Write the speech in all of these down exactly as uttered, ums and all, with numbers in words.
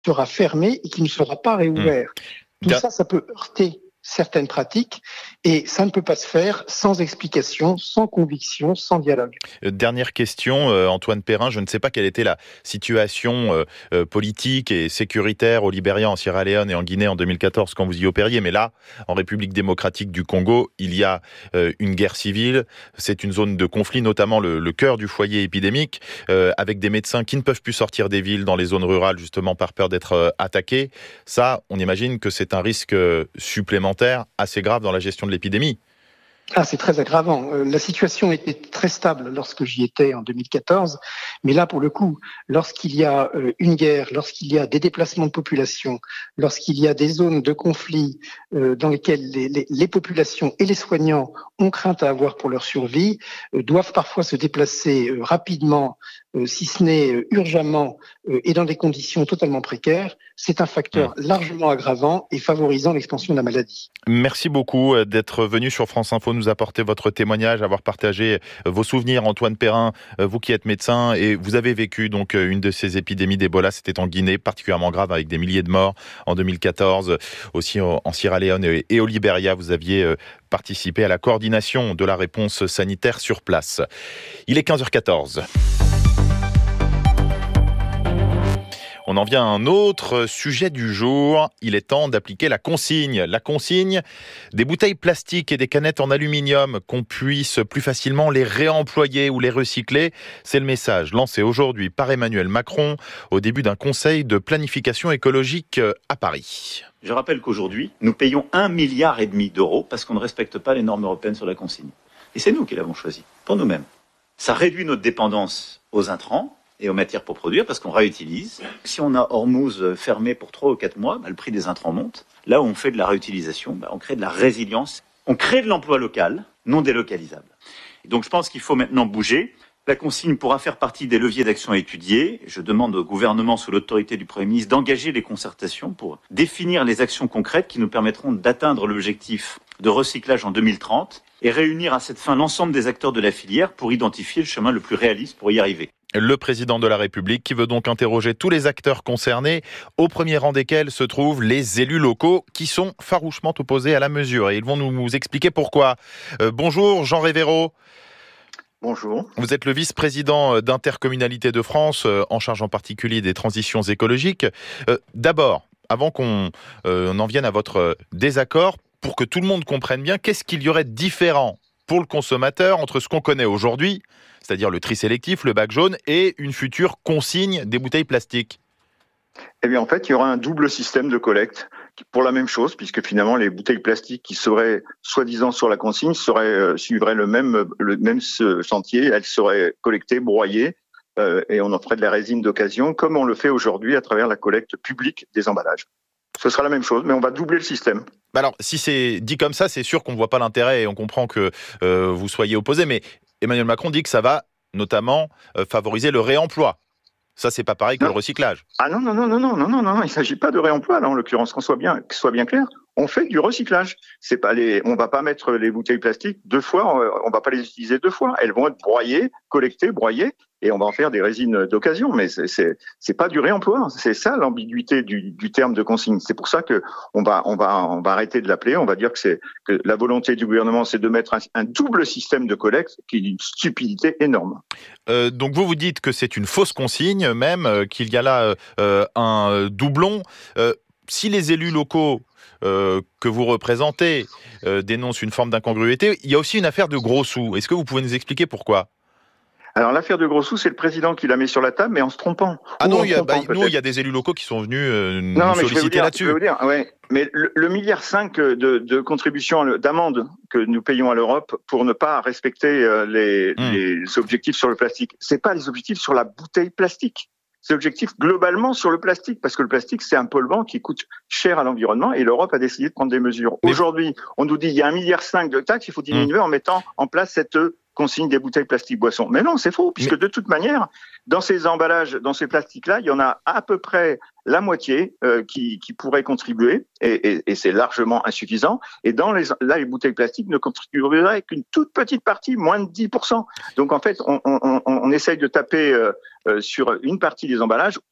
sera fermé et qui ne sera pas réouvert. Mmh. Tout da- ça, ça peut heurter certaines pratiques, et ça ne peut pas se faire sans explication, sans conviction, sans dialogue. Dernière question, euh, Antoine Perrin, je ne sais pas quelle était la situation euh, euh, politique et sécuritaire au Libéria, en Sierra Leone et en Guinée en deux mille quatorze quand vous y opériez, mais là, en République démocratique du Congo, il y a euh, une guerre civile, c'est une zone de conflit, notamment le, le cœur du foyer épidémique, euh, avec des médecins qui ne peuvent plus sortir des villes dans les zones rurales, justement par peur d'être euh, attaqués. Ça, on imagine que c'est un risque euh, supplémentaire assez grave dans la gestion de l'épidémie. Ah, c'est très aggravant. Euh, la situation était très stable lorsque j'y étais en deux mille quatorze, mais là, pour le coup, lorsqu'il y a euh, une guerre, lorsqu'il y a des déplacements de population, lorsqu'il y a des zones de conflit euh, dans lesquelles les, les, les populations et les soignants ont crainte à avoir pour leur survie, euh, doivent parfois se déplacer euh, rapidement, euh, si ce n'est euh, urgemment, euh, et dans des conditions totalement précaires, c'est un facteur mmh. largement aggravant et favorisant l'expansion de la maladie. Merci beaucoup d'être venu sur France Info nous apporter votre témoignage, avoir partagé vos souvenirs. Antoine Perrin, vous qui êtes médecin et vous avez vécu donc une de ces épidémies d'Ebola, c'était en Guinée, particulièrement grave avec des milliers de morts en deux mille quatorze, aussi en Sierra Leone et au Libéria. Vous aviez participé à la coordination de la réponse sanitaire sur place. Il est quinze heures quatorze. On en vient à un autre sujet du jour. Il est temps d'appliquer la consigne. La consigne des bouteilles plastiques et des canettes en aluminium, qu'on puisse plus facilement les réemployer ou les recycler. C'est le message lancé aujourd'hui par Emmanuel Macron au début d'un conseil de planification écologique à Paris. Je rappelle qu'aujourd'hui, nous payons un milliard et demi d'euros parce qu'on ne respecte pas les normes européennes sur la consigne. Et c'est nous qui l'avons choisi, pour nous-mêmes. Ça réduit notre dépendance aux intrants et aux matières pour produire, parce qu'on réutilise. Si on a Hormuz fermé pour trois ou quatre mois, bah, le prix des intrants monte. Là où on fait de la réutilisation, bah, on crée de la résilience. On crée de l'emploi local, non délocalisable. Et donc je pense qu'il faut maintenant bouger. La consigne pourra faire partie des leviers d'action à étudier. Je demande au gouvernement, sous l'autorité du Premier ministre, d'engager les concertations pour définir les actions concrètes qui nous permettront d'atteindre l'objectif de recyclage en deux mille trente et réunir à cette fin l'ensemble des acteurs de la filière pour identifier le chemin le plus réaliste pour y arriver. Le président de la République qui veut donc interroger tous les acteurs concernés, au premier rang desquels se trouvent les élus locaux qui sont farouchement opposés à la mesure. Et ils vont nous expliquer pourquoi. Euh, bonjour Jean Révéro. Bonjour. Vous êtes le vice-président d'Intercommunalité de France, euh, en charge en particulier des transitions écologiques. Euh, d'abord, avant qu'on euh, en vienne à votre désaccord, pour que tout le monde comprenne bien, qu'est-ce qu'il y aurait de différent pour le consommateur entre ce qu'on connaît aujourd'hui, c'est-à-dire le tri sélectif, le bac jaune, et une future consigne des bouteilles plastiques? Eh bien, en fait, il y aura un double système de collecte pour la même chose, puisque finalement, les bouteilles plastiques qui seraient soi-disant sur la consigne seraient, euh, suivraient le même, le même chantier. Elles seraient collectées, broyées, euh, et on en ferait de la résine d'occasion, comme on le fait aujourd'hui à travers la collecte publique des emballages. Ce sera la même chose, mais on va doubler le système. Alors, si c'est dit comme ça, c'est sûr qu'on ne voit pas l'intérêt et on comprend que euh, vous soyez opposé, mais Emmanuel Macron dit que ça va notamment euh, favoriser le réemploi. Ça, c'est pas pareil que non. le recyclage. Ah non, non, non, non, non, non, non, non, il ne s'agit pas de réemploi, là, en l'occurrence, qu'on soit bien, que soit bien clair. On fait du recyclage. C'est pas les, on va pas mettre les bouteilles plastiques deux fois, on va pas les utiliser deux fois. Elles vont être broyées, collectées, broyées, et on va en faire des résines d'occasion. Mais c'est, c'est, c'est pas du réemploi. C'est ça l'ambiguïté du, du terme de consigne. C'est pour ça que on va, on va, on va arrêter de l'appeler. On va dire que c'est, que la volonté du gouvernement, c'est de mettre un, un double système de collecte, qui est d'une stupidité énorme. Euh, donc vous vous dites que c'est une fausse consigne, même euh, qu'il y a là euh, un doublon. Euh, si les élus locaux Euh, que vous représentez euh, dénonce une forme d'incongruité, il y a aussi une affaire de gros sous. Est-ce que vous pouvez nous expliquer pourquoi ? Alors l'affaire de gros sous, c'est le président qui la met sur la table, mais en se trompant. Ah non, il y a, bah, nous, il y a des élus locaux qui sont venus euh, nous non, mais solliciter je vais vous dire, là-dessus. Je vais vous dire, ouais, mais le, le milliard cinq de, de contributions d'amende que nous payons à l'Europe pour ne pas respecter euh, les, mmh. les objectifs sur le plastique, c'est pas les objectifs sur la bouteille plastique. C'est l'objectif globalement sur le plastique, parce que le plastique, c'est un polluant qui coûte cher à l'environnement et l'Europe a décidé de prendre des mesures. Mais... Aujourd'hui, on nous dit il y a un milliard cinq de taxes, il faut diminuer mmh. en mettant en place cette consigne des bouteilles plastiques boissons. Mais non, c'est faux, puisque Mais... de toute manière, dans ces emballages, dans ces plastiques-là, il y en a à peu près la moitié euh, qui, qui pourrait contribuer, et, et, et c'est largement insuffisant. Et dans les, là, les bouteilles plastiques ne contribueraient qu'une toute petite partie, moins de dix pour cent. Donc en fait, on, on, on, on essaye de taper euh, euh, sur une partie des emballages.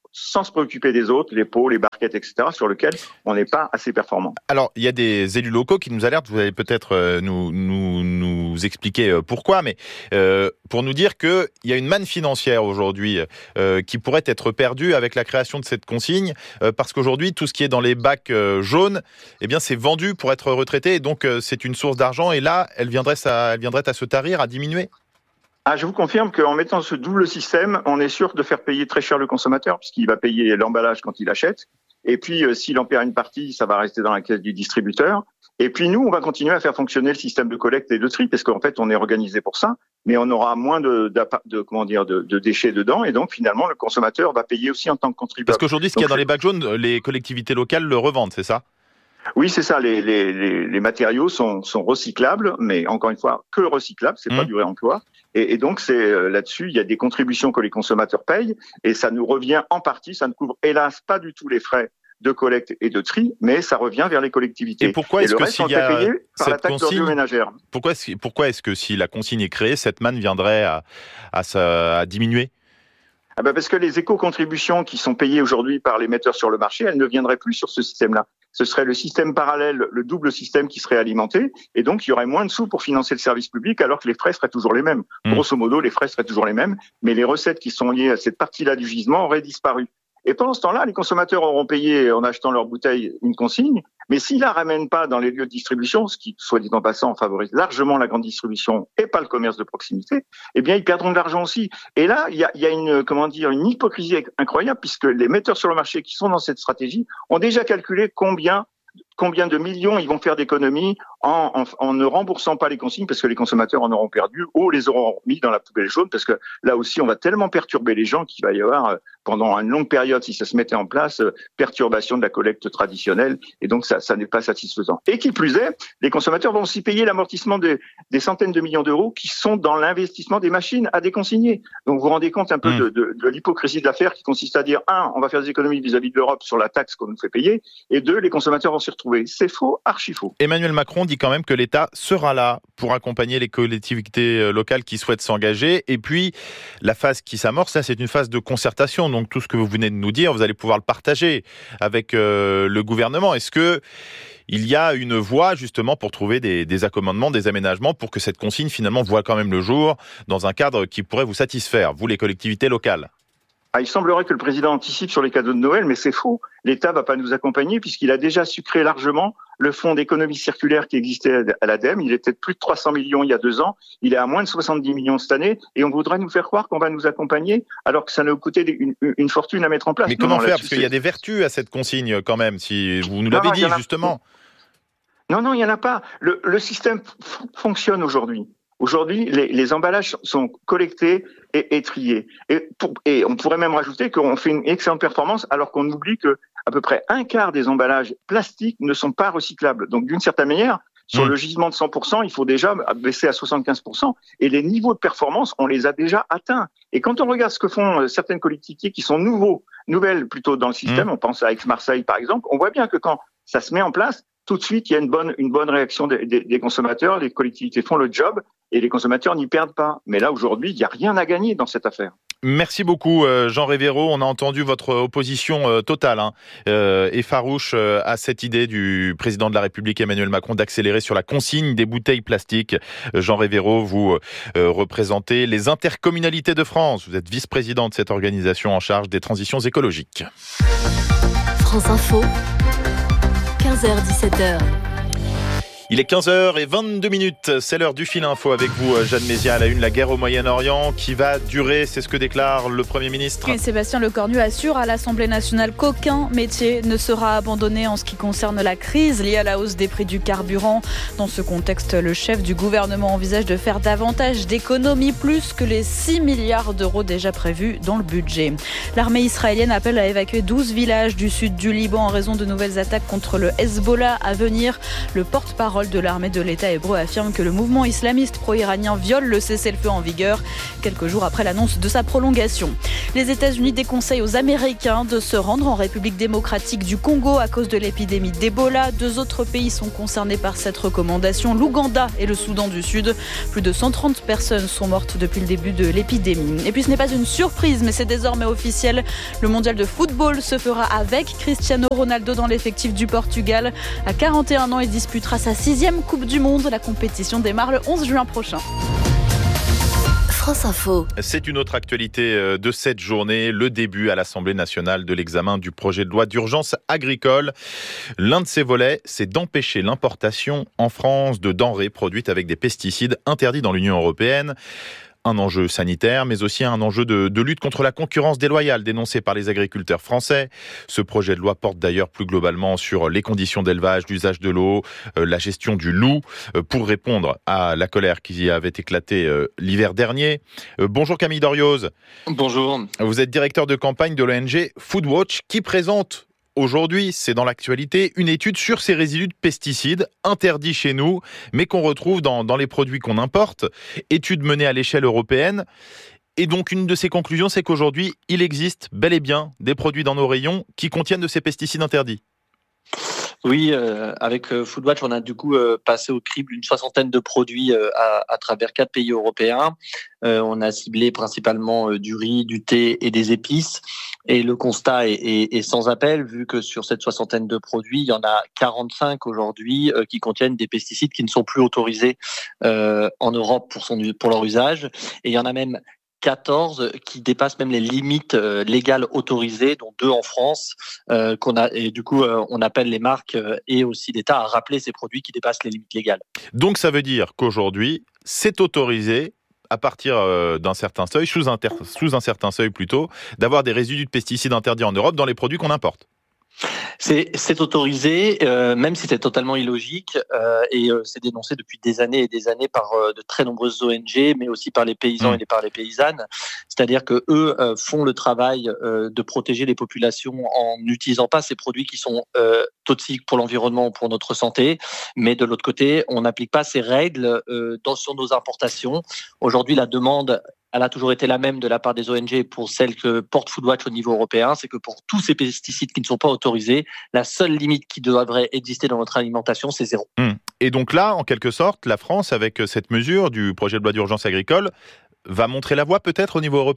sans se préoccuper des autres, les pots, les barquettes, et cetera, sur lesquels on n'est pas assez performant. Alors, il y a des élus locaux qui nous alertent, vous allez peut-être nous, nous, nous expliquer pourquoi, mais euh, pour nous dire qu'il y a une manne financière aujourd'hui euh, qui pourrait être perdue avec la création de cette consigne, euh, parce qu'aujourd'hui, tout ce qui est dans les bacs euh, jaunes, eh bien, c'est vendu pour être retraité, et donc euh, c'est une source d'argent, et là, elle viendrait, ça, elle viendrait à se tarir, à diminuer. Ah, je vous confirme qu'en mettant ce double système, on est sûr de faire payer très cher le consommateur, puisqu'il va payer l'emballage quand il achète. Et puis, euh, s'il en perd une partie, ça va rester dans la caisse du distributeur. Et puis, nous, on va continuer à faire fonctionner le système de collecte et de tri, parce qu'en fait, on est organisé pour ça. Mais on aura moins de, de, de comment dire, de, de déchets dedans. Et donc, finalement, le consommateur va payer aussi en tant que contribuable. Parce qu'aujourd'hui, ce qu'il y a dans les bacs jaunes, les collectivités locales le revendent, c'est ça ? Oui, c'est ça. Les, les, les, les matériaux sont, sont recyclables, mais encore une fois, que recyclables, c'est mmh. pas du réemploi. Et, et donc, c'est euh, là-dessus, il y a des contributions que les consommateurs payent, et ça nous revient en partie. Ça ne couvre, hélas, pas du tout les frais de collecte et de tri, mais ça revient vers les collectivités. Et pourquoi est-ce et que reste, s'il y a payé par cette la taxe consigne, ménagère. Pourquoi est-ce, pourquoi est-ce que si la consigne est créée, cette manne viendrait à, à, à, à diminuer ? Ah ben parce que les éco-contributions qui sont payées aujourd'hui par les metteurs sur le marché, elles ne viendraient plus sur ce système-là. Ce serait le système parallèle, le double système qui serait alimenté, et donc il y aurait moins de sous pour financer le service public, alors que les frais seraient toujours les mêmes. Mmh. Grosso modo, les frais seraient toujours les mêmes, mais les recettes qui sont liées à cette partie-là du gisement auraient disparu. Et pendant ce temps-là, les consommateurs auront payé en achetant leur bouteille une consigne, mais s'ils la ramènent pas dans les lieux de distribution, ce qui, soit dit en passant, favorise largement la grande distribution et pas le commerce de proximité, eh bien, ils perdront de l'argent aussi. Et là, il y a, il y a une, comment dire, une hypocrisie incroyable, puisque les metteurs sur le marché qui sont dans cette stratégie ont déjà calculé combien combien de millions ils vont faire d'économies en, en, en ne remboursant pas les consignes, parce que les consommateurs en auront perdu ou les auront mis dans la poubelle jaune, parce que là aussi on va tellement perturber les gens qu'il va y avoir pendant une longue période, si ça se mettait en place, perturbation de la collecte traditionnelle, et donc ça, ça n'est pas satisfaisant. Et qui plus est, les consommateurs vont aussi payer l'amortissement des, des centaines de millions d'euros qui sont dans l'investissement des machines à déconsigner. Donc vous vous rendez compte un peu mmh. de, de, de l'hypocrisie de l'affaire, qui consiste à dire, un, on va faire des économies vis-à-vis de l'Europe sur la taxe qu'on nous fait payer, et deux, les consommateurs vont s'y retrouver. C'est faux, archi faux. Emmanuel Macron dit quand même que l'État sera là pour accompagner les collectivités locales qui souhaitent s'engager. Et puis, la phase qui s'amorce, ça, c'est une phase de concertation. Donc, tout ce que vous venez de nous dire, vous allez pouvoir le partager avec euh, le gouvernement. Est-ce que il y a une voie, justement, pour trouver des, des accommodements, des aménagements, pour que cette consigne, finalement, voit quand même le jour dans un cadre qui pourrait vous satisfaire, vous, les collectivités locales ? Ah, il semblerait que le président anticipe sur les cadeaux de Noël, mais c'est faux. L'État va pas nous accompagner puisqu'il a déjà sucré largement le fonds d'économie circulaire qui existait à l'ADEME. Il était de plus de trois cents millions il y a deux ans. Il est à moins de soixante-dix millions cette année. Et on voudrait nous faire croire qu'on va nous accompagner alors que ça nous coûtait une, une fortune à mettre en place. Mais comment non, faire? Parce qu'il y a des vertus à cette consigne quand même, si vous nous l'avez dit justement. Non, non, il n'y en a pas. Le, le système f- fonctionne aujourd'hui. Aujourd'hui, les, les emballages sont collectés et, et triés. Et, pour, et on pourrait même rajouter qu'on fait une excellente performance alors qu'on oublie que à peu près un quart des emballages plastiques ne sont pas recyclables. Donc, d'une certaine manière, sur mmh. le gisement de cent pour cent, il faut déjà baisser à soixante-quinze pour cent. Et les niveaux de performance, on les a déjà atteints. Et quand on regarde ce que font certaines collectivités qui sont nouveaux, nouvelles plutôt dans le système, mmh. on pense à Aix-Marseille par exemple, on voit bien que quand ça se met en place, tout de suite, il y a une bonne, une bonne réaction des, des, des consommateurs. Les collectivités font le job et les consommateurs n'y perdent pas. Mais là, aujourd'hui, il n'y a rien à gagner dans cette affaire. Merci beaucoup, Jean Révéreau. On a entendu votre opposition totale hein, euh, et farouche euh, à cette idée du président de la République, Emmanuel Macron, d'accélérer sur la consigne des bouteilles plastiques. Jean Révéreau, vous euh, représentez les intercommunalités de France. Vous êtes vice-président de cette organisation en charge des transitions écologiques. France Info. quinze heures dix-sept heures. Il est quinze heures vingt-deux minutes, c'est l'heure du fil info avec vous, Jeanne Mézia, à la une, la guerre au Moyen-Orient qui va durer, c'est ce que déclare le Premier ministre. Et Sébastien Lecornu assure à l'Assemblée nationale qu'aucun métier ne sera abandonné en ce qui concerne la crise liée à la hausse des prix du carburant. Dans ce contexte, le chef du gouvernement envisage de faire davantage d'économies, plus que les six milliards d'euros déjà prévus dans le budget. L'armée israélienne appelle à évacuer douze villages du sud du Liban en raison de nouvelles attaques contre le Hezbollah à venir. Le porte-parole porte-parole de l'armée de l'État hébreu affirme que le mouvement islamiste pro-iranien viole le cessez-le-feu en vigueur, quelques jours après l'annonce de sa prolongation. Les États-Unis déconseillent aux Américains de se rendre en République démocratique du Congo à cause de l'épidémie d'Ebola. Deux autres pays sont concernés par cette recommandation, l'Ouganda et le Soudan du Sud. Plus de cent trente personnes sont mortes depuis le début de l'épidémie. Et puis ce n'est pas une surprise, mais c'est désormais officiel. Le mondial de football se fera avec Cristiano Ronaldo dans l'effectif du Portugal. À quarante et un ans, il disputera sa sixième Coupe du Monde. La compétition démarre le onze juin prochain. France Info. C'est une autre actualité de cette journée, le début à l'Assemblée nationale de l'examen du projet de loi d'urgence agricole. L'un de ses volets, c'est d'empêcher l'importation en France de denrées produites avec des pesticides interdits dans l'Union européenne. Un enjeu sanitaire, mais aussi un enjeu de, de lutte contre la concurrence déloyale dénoncée par les agriculteurs français. Ce projet de loi porte d'ailleurs plus globalement sur les conditions d'élevage, l'usage de l'eau, euh, la gestion du loup, euh, pour répondre à la colère qui avait éclaté euh, l'hiver dernier. Euh, bonjour Camille Doriose. Bonjour. Vous êtes directeur de campagne de l'O N G Foodwatch qui présente aujourd'hui, c'est dans l'actualité, une étude sur ces résidus de pesticides interdits chez nous, mais qu'on retrouve dans, dans les produits qu'on importe. Étude menée à l'échelle européenne. Et donc, une de ses conclusions, c'est qu'aujourd'hui, il existe bel et bien des produits dans nos rayons qui contiennent de ces pesticides interdits. Oui, euh, avec euh, Foodwatch, on a du coup euh, passé au crible une soixantaine de produits euh, à, à travers quatre pays européens. Euh, on a ciblé principalement euh, du riz, du thé et des épices. Et le constat est, est, est sans appel, vu que sur cette soixantaine de produits, il y en a quarante-cinq aujourd'hui euh, qui contiennent des pesticides qui ne sont plus autorisés euh, en Europe pour, son, pour leur usage. Et il y en a même quatorze qui dépassent même les limites euh, légales autorisées, dont deux en France, euh, qu'on a, et du coup euh, on appelle les marques euh, et aussi l'État à rappeler ces produits qui dépassent les limites légales. Donc ça veut dire qu'aujourd'hui, c'est autorisé à partir euh, d'un certain seuil, sous un, ter- sous un certain seuil plutôt, d'avoir des résidus de pesticides interdits en Europe dans les produits qu'on importe. C'est, c'est autorisé, euh, même si c'est totalement illogique, euh, et euh, c'est dénoncé depuis des années et des années par euh, de très nombreuses O N G, mais aussi par les paysans mmh. et par les paysannes. C'est-à-dire que eux euh, font le travail euh, de protéger les populations en n'utilisant pas ces produits qui sont euh, toxiques pour l'environnement ou pour notre santé, mais de l'autre côté, on n'applique pas ces règles euh, dans, sur nos importations. Aujourd'hui, la demande, elle a toujours été la même de la part des O N G pour celle que porte Foodwatch au niveau européen, c'est que pour tous ces pesticides qui ne sont pas autorisés, la seule limite qui devrait exister dans notre alimentation, c'est zéro. Mmh. Et donc là, en quelque sorte, la France, avec cette mesure du projet de loi d'urgence agricole, va montrer la voie peut-être au niveau européen ?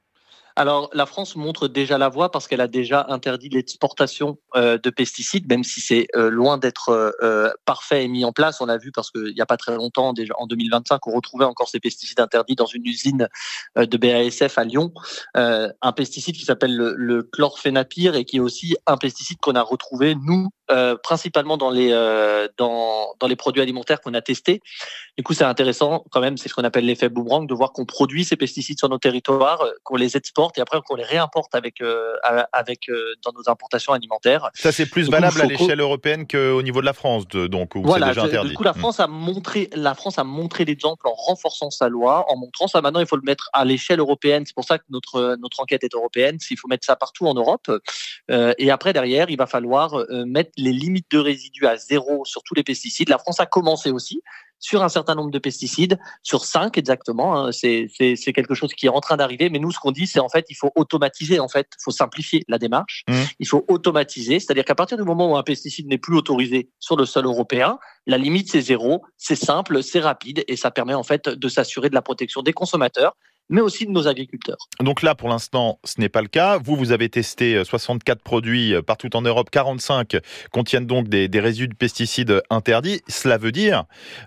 Alors, la France montre déjà la voie parce qu'elle a déjà interdit l'exportation euh, de pesticides, même si c'est euh, loin d'être euh, parfait et mis en place. On l'a vu parce qu'il n'y a pas très longtemps, déjà en deux mille vingt-cinq, on retrouvait encore ces pesticides interdits dans une usine euh, de B A S F à Lyon. Euh, un pesticide qui s'appelle le, le chlorphénapyr et qui est aussi un pesticide qu'on a retrouvé, nous, euh, principalement dans les, euh, dans, dans les produits alimentaires qu'on a testés. Du coup, c'est intéressant quand même, c'est ce qu'on appelle l'effet boomerang, de voir qu'on produit ces pesticides sur nos territoires, qu'on les exporte et après qu'on les réimporte avec, euh, avec euh, dans nos importations alimentaires. Ça, c'est plus donc, valable à l'échelle européenne qu'au niveau de la France, de, donc, où voilà, c'est déjà interdit. Du coup, la France, mmh. a montré, la France a montré l'exemple en renforçant sa loi, en montrant ça. Maintenant, il faut le mettre à l'échelle européenne. C'est pour ça que notre, notre enquête est européenne. Il faut mettre ça partout en Europe. Euh, et après, derrière, il va falloir euh, mettre les limites de résidus à zéro sur tous les pesticides. La France a commencé aussi sur un certain nombre de pesticides, sur cinq exactement. Hein, c'est, c'est, c'est quelque chose qui est en train d'arriver. Mais nous, ce qu'on dit, c'est en fait, il faut automatiser, en fait, il faut simplifier la démarche. Mmh. Il faut automatiser, c'est-à-dire qu'à partir du moment où un pesticide n'est plus autorisé sur le sol européen, la limite c'est zéro, c'est simple, c'est rapide et ça permet en fait de s'assurer de la protection des consommateurs, mais aussi de nos agriculteurs. Donc là, pour l'instant, ce n'est pas le cas. Vous, vous avez testé soixante-quatre produits partout en Europe, quarante-cinq contiennent donc des, des résidus de pesticides interdits. Cela veut dire